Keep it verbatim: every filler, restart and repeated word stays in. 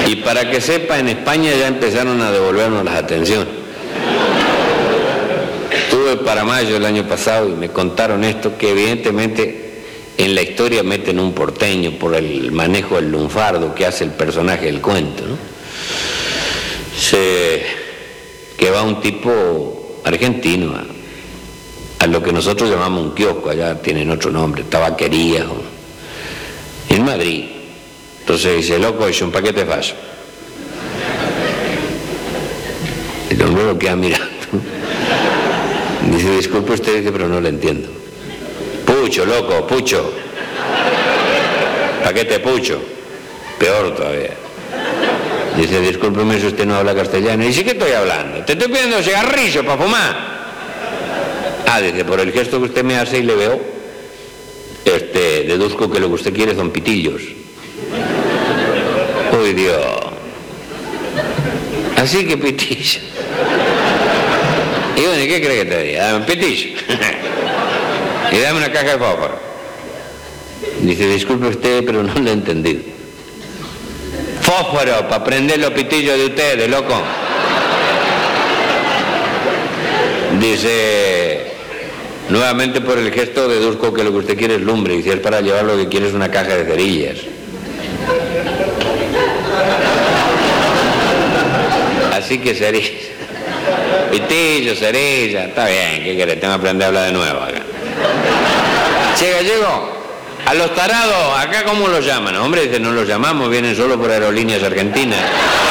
Y para que sepa, en España ya empezaron a devolvernos las atenciones. Estuve para mayo el año pasado y me contaron esto, que evidentemente en la historia meten un porteño por el manejo del lunfardo que hace el personaje del cuento, ¿no? Se, que va un tipo argentino a, a lo que nosotros llamamos un kiosco, allá tienen otro nombre, tabaquería, en Madrid. Entonces dice, loco, hice un paquete de falso. El hombre lo queda mirando. Dice, disculpe usted, dice, pero no le entiendo. Pucho, loco, pucho. Paquete pucho. Peor todavía. Dice, discúlpeme si usted no habla castellano. Y dice, ¿qué estoy hablando? Te estoy pidiendo cigarrillo para fumar. Ah, dice, por el gesto que usted me hace y le veo, este, deduzco que lo que usted quiere son pitillos. Uy, Dios. Así que pitillo. Y bueno, ¿y qué cree que te diga? Dame un pitillo. Y dame una caja de fósforo. Dice, disculpe usted, pero no lo he entendido. Fósforo, para prender los pitillos de ustedes, loco. Dice, nuevamente por el gesto deduzco que lo que usted quiere es lumbre, y si es para llevar lo que quiere es una caja de cerillas. Así que cerillas. Pitillo, cerilla, está bien, ¿qué querés? Tengo que aprender a hablar de nuevo acá. Che, gallego, a los tarados, ¿acá cómo los llaman? Hombre, dice, no los llamamos, vienen solo por Aerolíneas Argentinas.